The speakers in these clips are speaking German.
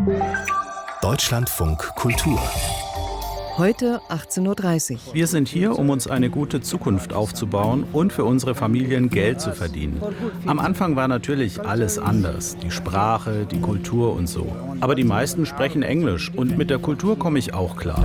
Deutschlandfunk Kultur. Heute 18:30 Uhr. Wir sind hier, um uns eine gute Zukunft aufzubauen und für unsere Familien Geld zu verdienen. Am Anfang war natürlich alles anders, die Sprache, die Kultur und so. Aber die meisten sprechen Englisch und mit der Kultur komme ich auch klar.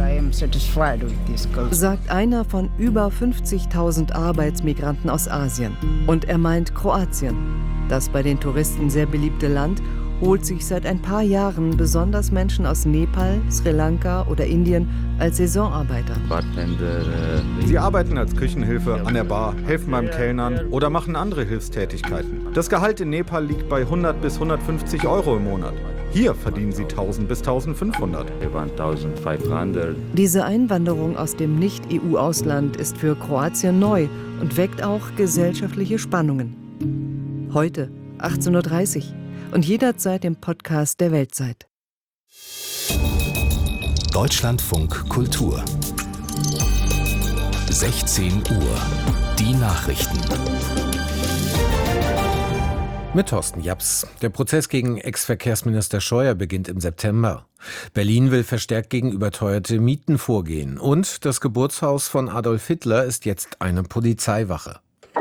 Sagt einer von über 50.000 Arbeitsmigranten aus Asien. Und er meint Kroatien. Das bei den Touristen sehr beliebte Land holt sich seit ein paar Jahren besonders Menschen aus Nepal, Sri Lanka oder Indien als Saisonarbeiter. Sie arbeiten als Küchenhilfe an der Bar, helfen beim Kellnern oder machen andere Hilfstätigkeiten. Das Gehalt in Nepal liegt bei 100 bis 150 Euro im Monat. Hier verdienen sie 1000 bis 1500. Diese Einwanderung aus dem Nicht-EU-Ausland ist für Kroatien neu und weckt auch gesellschaftliche Spannungen. Heute 18:30 Uhr. Und jederzeit im Podcast der Weltzeit. Deutschlandfunk Kultur. 16 Uhr. Die Nachrichten. Mit Thorsten Japs. Der Prozess gegen Ex-Verkehrsminister Scheuer beginnt im September. Berlin will verstärkt gegen überteuerte Mieten vorgehen. Und das Geburtshaus von Adolf Hitler ist jetzt eine Polizeiwache.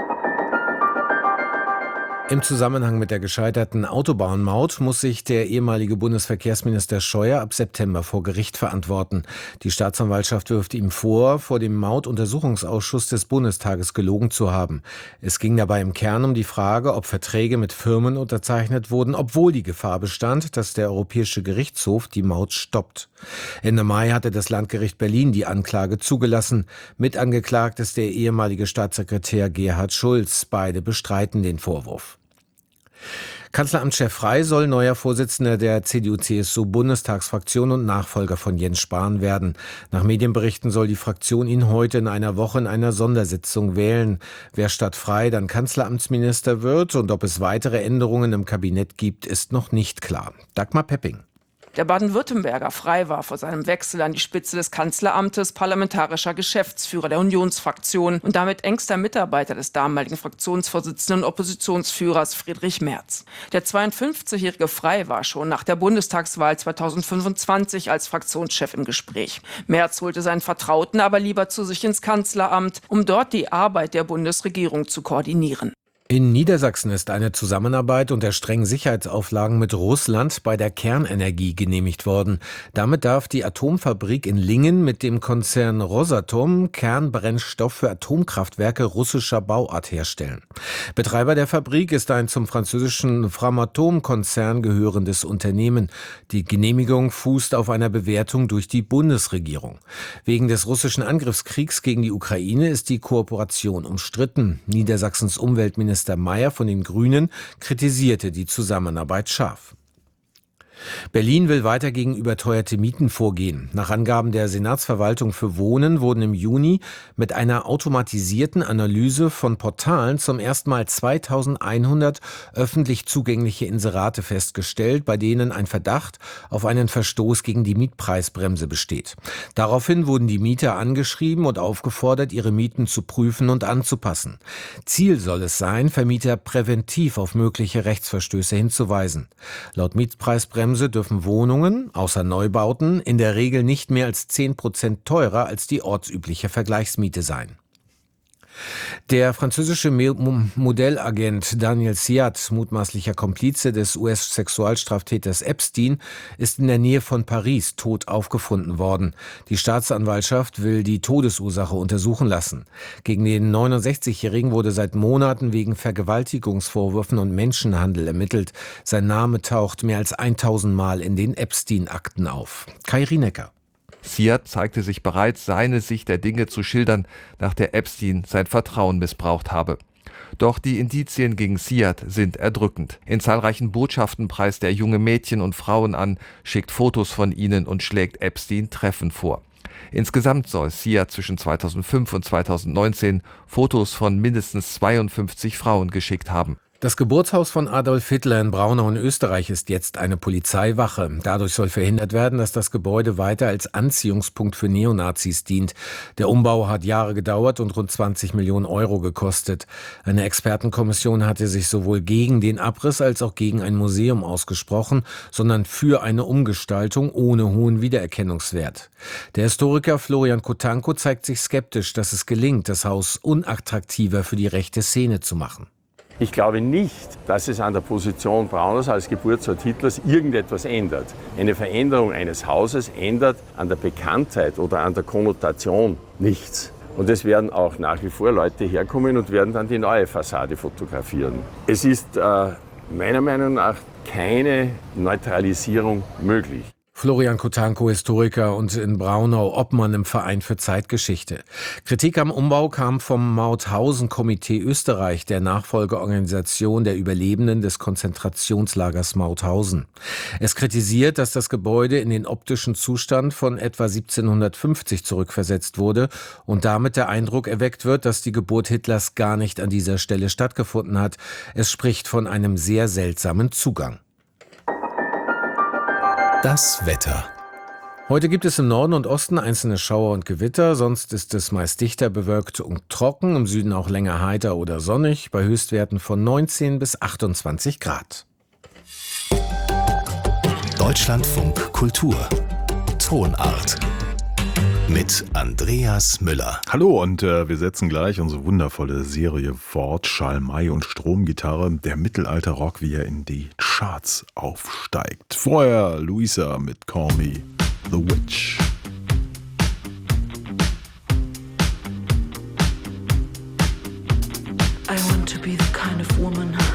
Im Zusammenhang mit der gescheiterten Autobahnmaut muss sich der ehemalige Bundesverkehrsminister Scheuer ab September vor Gericht verantworten. Die Staatsanwaltschaft wirft ihm vor dem Mautuntersuchungsausschuss des Bundestages gelogen zu haben. Es ging dabei im Kern um die Frage, ob Verträge mit Firmen unterzeichnet wurden, obwohl die Gefahr bestand, dass der Europäische Gerichtshof die Maut stoppt. Ende Mai hatte das Landgericht Berlin die Anklage zugelassen. Mit angeklagt ist der ehemalige Staatssekretär Gerhard Schulz. Beide bestreiten den Vorwurf. Kanzleramtschef Frey soll neuer Vorsitzender der CDU-CSU-Bundestagsfraktion und Nachfolger von Jens Spahn werden. Nach Medienberichten soll die Fraktion ihn heute in einer Woche in einer Sondersitzung wählen. Wer statt Frey dann Kanzleramtsminister wird und ob es weitere Änderungen im Kabinett gibt, ist noch nicht klar. Dagmar Pepping. Der Baden-Württemberger Frey war vor seinem Wechsel an die Spitze des Kanzleramtes parlamentarischer Geschäftsführer der Unionsfraktion und damit engster Mitarbeiter des damaligen Fraktionsvorsitzenden und Oppositionsführers Friedrich Merz. Der 52-jährige Frey war schon nach der Bundestagswahl 2025 als Fraktionschef im Gespräch. Merz holte seinen Vertrauten aber lieber zu sich ins Kanzleramt, um dort die Arbeit der Bundesregierung zu koordinieren. In Niedersachsen ist eine Zusammenarbeit unter strengen Sicherheitsauflagen mit Russland bei der Kernenergie genehmigt worden. Damit darf die Atomfabrik in Lingen mit dem Konzern Rosatom Kernbrennstoff für Atomkraftwerke russischer Bauart herstellen. Betreiber der Fabrik ist ein zum französischen Framatome-Konzern gehörendes Unternehmen. Die Genehmigung fußt auf einer Bewertung durch die Bundesregierung. Wegen des russischen Angriffskriegs gegen die Ukraine ist die Kooperation umstritten. Niedersachsens Umweltminister Mayer von den Grünen kritisierte die Zusammenarbeit scharf. Berlin will weiter gegen überteuerte Mieten vorgehen. Nach Angaben der Senatsverwaltung für Wohnen wurden im Juni mit einer automatisierten Analyse von Portalen zum ersten Mal 2100 öffentlich zugängliche Inserate festgestellt, bei denen ein Verdacht auf einen Verstoß gegen die Mietpreisbremse besteht. Daraufhin wurden die Mieter angeschrieben und aufgefordert, ihre Mieten zu prüfen und anzupassen. Ziel soll es sein, Vermieter präventiv auf mögliche Rechtsverstöße hinzuweisen. Laut Mietpreisbremse dürfen Wohnungen, außer Neubauten, in der Regel nicht mehr als 10% teurer als die ortsübliche Vergleichsmiete sein. Der französische Modellagent Daniel Siat, mutmaßlicher Komplize des US-Sexualstraftäters Epstein, ist in der Nähe von Paris tot aufgefunden worden. Die Staatsanwaltschaft will die Todesursache untersuchen lassen. Gegen den 69-Jährigen wurde seit Monaten wegen Vergewaltigungsvorwürfen und Menschenhandel ermittelt. Sein Name taucht mehr als 1000 Mal in den Epstein-Akten auf. Kai Rienecker. Siat zeigte sich bereit, seine Sicht der Dinge zu schildern, nach der Epstein sein Vertrauen missbraucht habe. Doch die Indizien gegen Siat sind erdrückend. In zahlreichen Botschaften preist er junge Mädchen und Frauen an, schickt Fotos von ihnen und schlägt Epstein Treffen vor. Insgesamt soll Siat zwischen 2005 und 2019 Fotos von mindestens 52 Frauen geschickt haben. Das Geburtshaus von Adolf Hitler in Braunau in Österreich ist jetzt eine Polizeiwache. Dadurch soll verhindert werden, dass das Gebäude weiter als Anziehungspunkt für Neonazis dient. Der Umbau hat Jahre gedauert und rund 20 Millionen Euro gekostet. Eine Expertenkommission hatte sich sowohl gegen den Abriss als auch gegen ein Museum ausgesprochen, sondern für eine Umgestaltung ohne hohen Wiedererkennungswert. Der Historiker Florian Kotanko zeigt sich skeptisch, dass es gelingt, das Haus unattraktiver für die rechte Szene zu machen. Ich glaube nicht, dass es an der Position Braunaus als Geburtsort Hitlers irgendetwas ändert. Eine Veränderung eines Hauses ändert an der Bekanntheit oder an der Konnotation nichts. Und es werden auch nach wie vor Leute herkommen und werden dann die neue Fassade fotografieren. Es ist meiner Meinung nach keine Neutralisierung möglich. Florian Kotanko, Historiker und in Braunau Obmann im Verein für Zeitgeschichte. Kritik am Umbau kam vom Mauthausen-Komitee Österreich, der Nachfolgeorganisation der Überlebenden des Konzentrationslagers Mauthausen. Es kritisiert, dass das Gebäude in den optischen Zustand von etwa 1750 zurückversetzt wurde und damit der Eindruck erweckt wird, dass die Geburt Hitlers gar nicht an dieser Stelle stattgefunden hat. Es spricht von einem sehr seltsamen Zugang. Das Wetter. Heute gibt es im Norden und Osten einzelne Schauer und Gewitter, sonst ist es meist dichter bewölkt und trocken, im Süden auch länger heiter oder sonnig, bei Höchstwerten von 19 bis 28 Grad. Deutschlandfunk Kultur. Tonart. Mit Andreas Müller. Hallo und wir setzen gleich unsere wundervolle Serie fort. Schalmei und Stromgitarre, der Mittelalter-Rock, wie er in die Charts aufsteigt. Vorher Luisa mit Call Me The Witch. I want to be the kind of woman